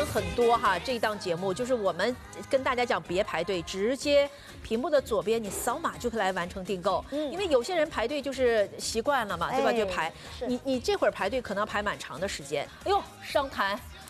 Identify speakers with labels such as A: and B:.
A: 很多哈，这一档节目就是我们跟大家讲别排队，直接屏幕的左边你扫码就可以来完成订购。因为有些人排队就是习惯了嘛，对吧？就排。你这会儿排队可能要排蛮长的时间。哎呦，商谈。